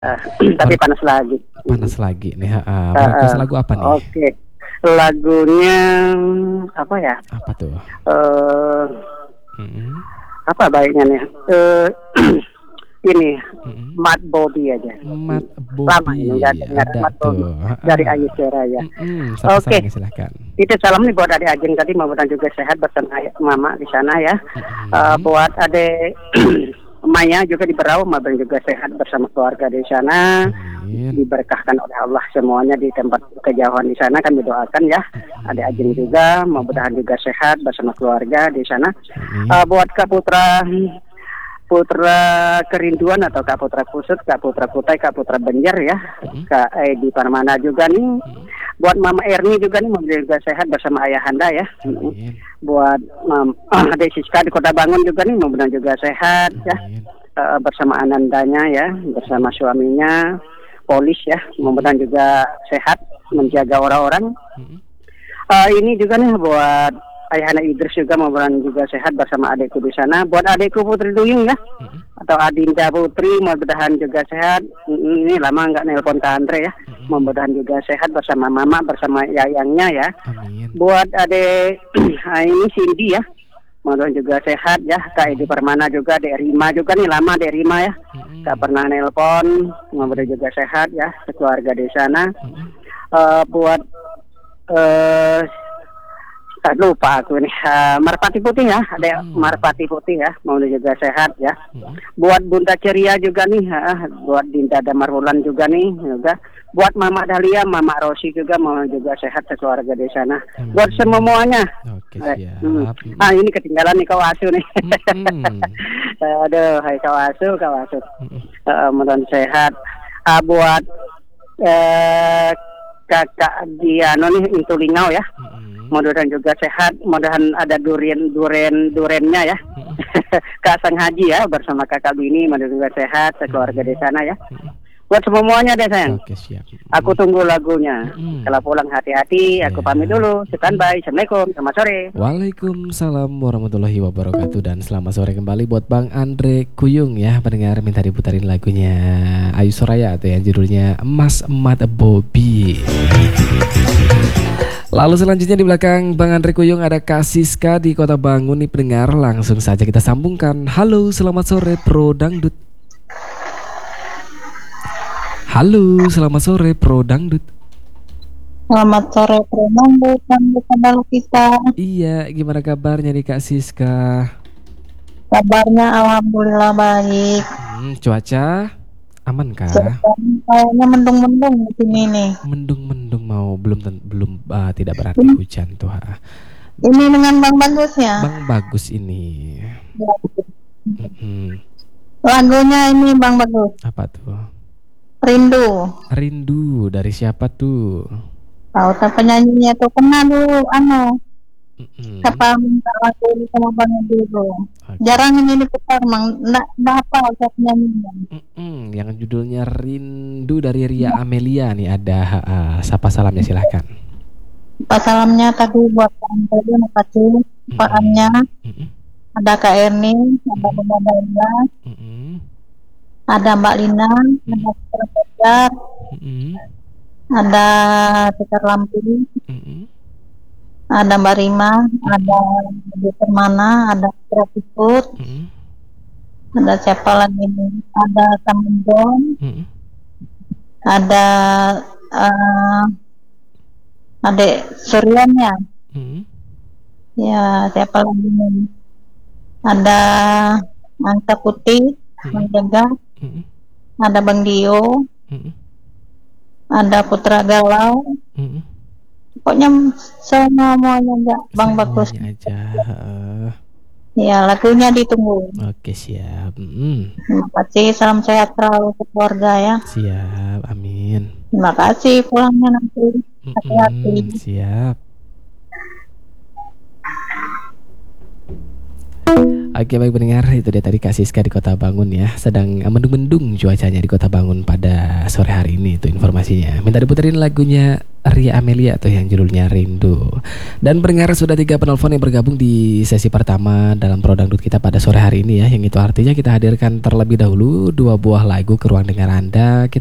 Tapi panas lagi. Panas lagi nih. Request lagu apa nih? Oke. Lagunya apa ya? Apa tuh? Apa baiknya nih? Ini Mat Bobby aja. Mat Bobby. Lama ini ada Mat tuh. Bobby dari Ayu Seraya. Oke. Silahkan. Itu salam nih buat adik Ajeng tadi, mudah-mudahan juga sehat bersama mama di sana ya. Buat adik Maya juga di Berau, mudah-mudahan juga sehat bersama keluarga di sana. Diberkahkan oleh Allah semuanya di tempat kejauhan di sana, kami doakan ya. Adik Ajeng juga mudah-mudahan juga sehat bersama keluarga di sana. Buat Kak Putra Kerinduan atau Kak Putra Kusut, Kak Putra Kutai, Kak Putra Banjar ya, Kak Edi Parmana juga nih. Buat Mama Erni juga nih, juga sehat bersama Ayahanda ya. Buat Adik Siska di Kota Bangun juga nih, mudah-mudahan juga sehat ya. Bersama Anandanya ya, bersama suaminya Polis ya, mudah-mudahan juga sehat menjaga orang-orang. Ini juga nih buat Ayahanda Idris juga, mudah-mudahan juga sehat bersama adikku di sana. Buat adikku Putri Duyung ya, atau Adinda Putri, mudah-mudahan juga sehat. Ini lama nggak nelpon ke Andre ya, mudah-mudahan juga sehat bersama mama, bersama yayangnya ya. Buat adik ini Cindy ya, mudah-mudahan juga sehat ya. Kak Edi Permana juga, Dek Rima juga nih, lama Dek Rima ya, nggak pernah nelpon, mudah-mudahan juga sehat ya, keluarga di sana. Buat lupa aku nih, Marpati Putih ya, ada Marpati Putih ya, mau juga sehat ya. Buat Bunda Ceria juga nih, buat Dinda Damarwulan juga nih, juga. Buat Mama Dahlia, Mama Rosi juga mau juga sehat keluarga di sana. Buat semuanya. Oke, siap. Ini ketinggalan nih Kawasu nih. Aduh, hai Kawasu. Mudah-mudahan sehat. Buat kakak Diano nih, Intulingau ya. Mudah-mudahan juga sehat, mudah-mudahan ada durennya ya. Kak Sang Haji ya, bersama kakak Bini, mudah-mudahan juga sehat, keluarga di sana ya. Buat semuanya deh sayang. Oke, siap. Aku tunggu lagunya. Kalau pulang hati-hati, aku pamit dulu. Standby. Assalamualaikum, selamat sore. Waalaikumsalam warahmatullahi wabarakatuh. Dan selamat sore kembali buat Bang Andre Kuyung ya. Pendengar minta diputarin lagunya Ayu Soraya atau yang judulnya Mas Mat Bobby. Lalu selanjutnya di belakang Bang Andre Kuyung ada Kak Siska di Kota Bangun nih pendengar. Langsung saja kita sambungkan. Halo, selamat sore Pro Dangdut. Halo, selamat sore Pro Dangdut. Selamat sore Pro Dangdut, Dangdut kita. Iya, gimana kabarnya nih Kak Siska? Kabarnya alhamdulillah baik. Cuaca aman kah? Kayaknya mendung-mendung di sini nih. Mendung-mendung mau belum tidak berarti hujan tuh. Ini dengan Bang Bagus ya? Bang Bagus ini. Lagunya ini Bang Bagus. Apa tuh? Rindu dari siapa tuh? Tahu penyanyinya tuh kena dulu siapa minta lagu ini sama Bang dulu. Jarang ini diputar Mang, enggak apa siapa penyanyinya. Yang judulnya Rindu dari Ria Amelia nih ada sapa salamnya silahkan. Sapa salamnya tadi buat Pak Andre, makasih paannya. Ada Kak Erni, ada Bunda Daila. Ada Mbak Lina, ada Peter Pejar, ada Peter Lampi, ada Mbak Rima, ada Ibu Permana, ada Peter Piput, ada siapa lagi nih? Ada Samendon, ada Adek Suryan ya, ya siapa lagi nih? Ada Angsa Putih, menjaga. Ada Bang Dio, ada Putra Galau, pokoknya semuanya enggak Bang Bagus aja. Ya lagunya ditunggu. Oke siap. Terima kasih, salam sehat selalu ke keluarga ya. Siap, amin. Terima kasih, pulangnya nanti hati-hati. Siap. Oke baik pendengar, itu dia tadi Kak Siska di Kota Bangun ya. Sedang mendung-mendung cuacanya di Kota Bangun pada sore hari ini, itu informasinya. Minta diputerin lagunya Ria Amelia tuh yang judulnya Rindu. Dan pendengar sudah 3 penelpon yang bergabung di sesi pertama dalam Pro Dangdut kita pada sore hari ini ya. Yang itu artinya kita hadirkan terlebih dahulu 2 buah lagu ke ruang dengar Anda.